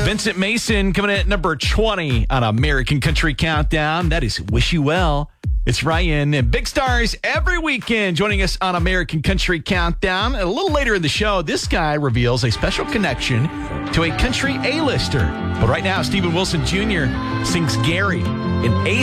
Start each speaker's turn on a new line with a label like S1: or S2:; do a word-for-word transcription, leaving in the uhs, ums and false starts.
S1: Vincent Mason coming in at number twenty on American Country Countdown. That is Wish You Well. It's Ryan and big stars every weekend joining us on American Country Countdown. And a little later in the show, this guy reveals a special connection to a country A-lister. But right now, Stephen Wilson Junior sings Gary, an A